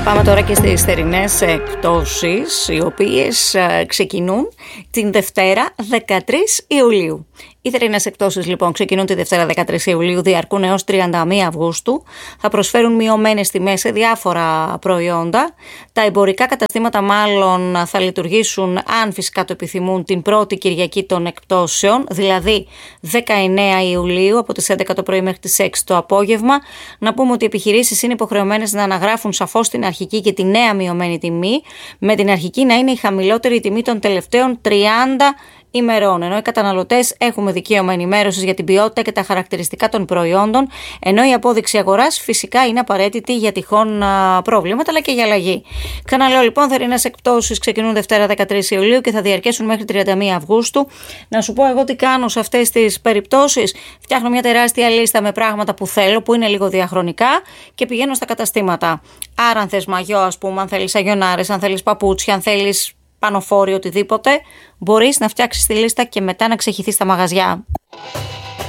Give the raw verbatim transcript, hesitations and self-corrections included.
Πάμε τώρα και στις θερινές εκπτώσεις, οι οποίες ξεκινούν την Δευτέρα δεκατρείς Ιουλίου. Οι θερινές εκπτώσεις λοιπόν ξεκινούν τη Δευτέρα δεκατρείς Ιουλίου, διαρκούν έως τριάντα μία Αυγούστου. Θα προσφέρουν μειωμένες τιμές σε διάφορα προϊόντα. Τα εμπορικά καταστήματα μάλλον θα λειτουργήσουν, αν φυσικά το επιθυμούν, την πρώτη Κυριακή των εκπτώσεων, δηλαδή δεκαεννέα Ιουλίου από τις έντεκα το πρωί μέχρι τις έξι το απόγευμα. Να πούμε ότι οι επιχειρήσεις είναι υποχρεωμένες να αναγράφουν σαφώς την αρχική και τη νέα μειωμένη τιμή, με την αρχική να είναι η χαμηλότερη τιμή των τελευταίων τριάντα ημερών, ενώ οι καταναλωτές έχουμε δικαίωμα ενημέρωσης για την ποιότητα και τα χαρακτηριστικά των προϊόντων, ενώ η απόδειξη αγοράς φυσικά είναι απαραίτητη για τυχόν προβλήματα αλλά και για αλλαγή. Ξαναλέω λοιπόν, θερινές εκπτώσεις ξεκινούν Δευτέρα δεκατρείς Ιουλίου και θα διαρκέσουν μέχρι τριάντα μία Αυγούστου. Να σου πω εγώ τι κάνω σε αυτές τις περιπτώσεις. Φτιάχνω μια τεράστια λίστα με πράγματα που θέλω, που είναι λίγο διαχρονικά, και πηγαίνω στα καταστήματα. Άρα, αν θες μαγιό, ας πούμε, αν θέλεις αγιονάρες, αν θέλεις παπούτσια, αν θέλεις πανοφόρι, οτιδήποτε, μπορείς να φτιάξεις τη λίστα και μετά να ξεχυθείς στα μαγαζιά.